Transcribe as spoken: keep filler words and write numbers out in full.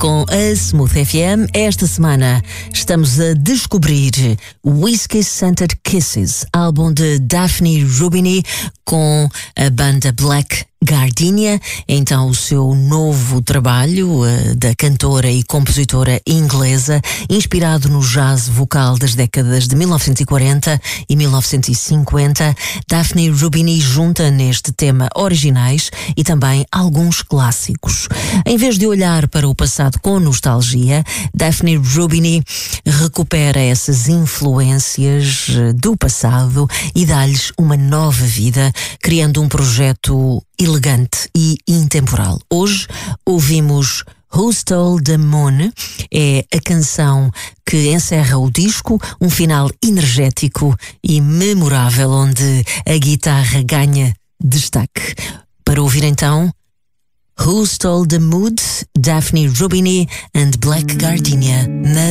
com a Smooth F M. Esta semana estamos a descobrir Whiskey Scented Kisses, álbum de Daphne Rubini com a banda Black Gardenia. Então o seu novo trabalho uh, da cantora e compositora inglesa, inspirado no jazz vocal das décadas de mil novecentos e quarenta e mil novecentos e cinquenta. Daphne Rubini junta neste tema originais e também alguns clássicos. Em vez de olhar para o passado com nostalgia, Daphne Rubini recupera essas influências do passado e dá-lhes uma nova vida, criando um projeto elegante e intemporal. Hoje ouvimos Who Stole the Moon, é a canção que encerra o disco, um final energético e memorável onde a guitarra ganha destaque. Para ouvir então Who Stole the Mood, Daphne Rubini and Black Gardenia na